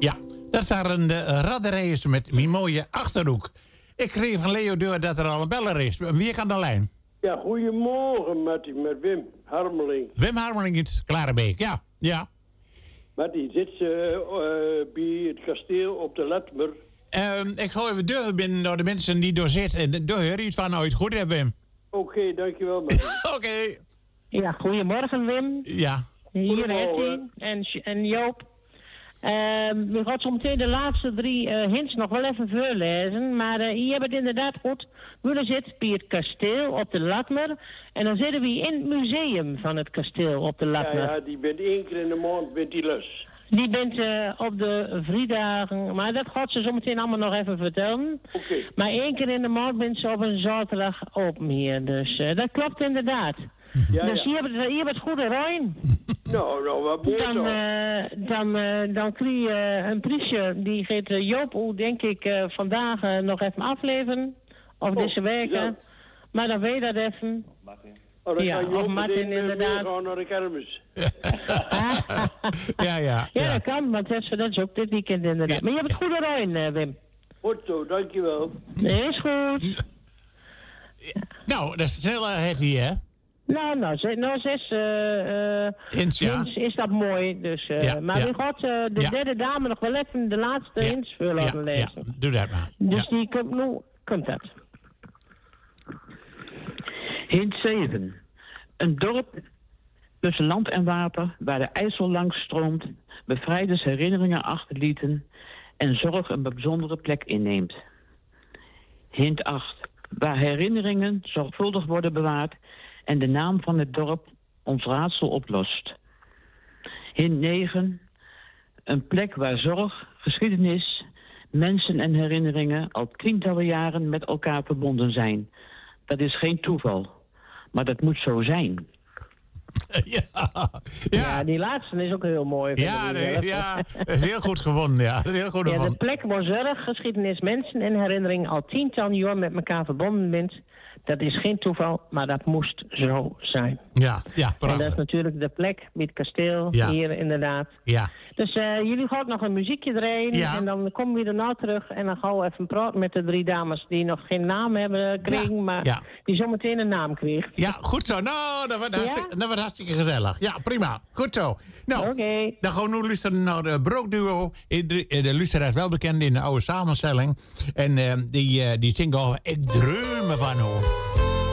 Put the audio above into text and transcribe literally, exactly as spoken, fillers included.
Ja, dat waren de Radderijers met mijn mooie Achterhoek. Ik kreeg van Leo door dat er al een beller is. Wie gaat de lijn? Ja, goedemorgen Mattie, met Wim Harmeling. Wim Harmeling uit Klarenbeek, ja. ja. Mattie, zit ze uh, bij het kasteel op de Letmer? Um, ik ga even deur binnen door de mensen die door zitten. En daar hoor je iets van ooit. Goed, hè, Wim? Oké, okay, dankjewel, Mattie. Oké. Okay. Ja, goedemorgen, Wim. Ja. Hier Hetty en, en Joop. Uh, we gaan zo meteen de laatste drie uh, hints nog wel even voorlezen. Maar uh, hier hebben het inderdaad goed. We zitten bij het kasteel op de Latmer. En dan zitten we in het museum van het kasteel op de Latmer. Ja, ja, die bent één keer in de maand bent die lus. Die bent uh, op de vrijdagen. Maar dat gaat ze zo meteen allemaal nog even vertellen. Okay. Maar één keer in de maand bent ze op een zaterdag open hier. Dus uh, dat klopt inderdaad. Ja, dus ja. hier hebben we het goede Rijn. Nou, nou, wat moet dan, uh, dan, uh, dan krijg je uh, een prijsje. Die gaat uh, Joop, hoe denk ik, uh, vandaag uh, nog even afleveren. Of oh, deze weken. Ja. Maar dan weet je dat even. Oh, dan ja, kan Joop of Martin inderdaad. Gewoon naar de kermis. ja, ja, ja. Ja, dat kan, want dat is, dat is ook dit weekend inderdaad. Ja. Maar je hebt het goede Rijn, uh, Wim. Goed zo, dankjewel. Nee, is goed. Ja. Nou, dat is heel erg uh, hè? Nou, nou, ze, nou zes uh, uh, hints, ja. hints is dat mooi. Dus, uh, ja, maar ja. u gaat uh, de ja. derde dame nog wel even de laatste ja. hints voor laten ja. lezen. Ja, doe dat maar. Dus ja. die komt nu, komt dat. Hint zeven. Een dorp tussen land en water waar de IJssel langs stroomt, bevrijders herinneringen achterlieten en zorg een bijzondere plek inneemt. Hint acht. Waar herinneringen zorgvuldig worden bewaard en de naam van het dorp ons raadsel oplost. Hint negen. Een plek waar zorg, geschiedenis, mensen en herinneringen al tientallen jaren met elkaar verbonden zijn. Dat is geen toeval, maar dat moet zo zijn. Ja, ja. ja, die laatste is ook heel mooi. Ja, nee, ja, dat is heel goed gewonnen. Ja, dat is heel goed ja, de plek waar zorg, geschiedenis, mensen en herinnering al tientallen jaar met elkaar verbonden bent. Dat is geen toeval, maar dat moest zo zijn. Ja, ja, prachtig. En dat is natuurlijk de plek bij het kasteel, ja. hier inderdaad. Ja. Dus uh, jullie gaan nog een muziekje draaien ja. en dan komen we erna terug en dan gaan we even praten met de drie dames die nog geen naam hebben gekregen, ja. maar ja. die zometeen een naam kregen. Ja, goed zo. Nou, dat wordt hartstikke, ja? dat wordt hartstikke gezellig. Ja, prima. Goed zo. Nou, okay. dan gaan we nu luisteren naar de Brookduo. De, de luisteraar is wel bekend in de oude samenstelling. En uh, die, uh, die zingt over Ik droom ervan hoor.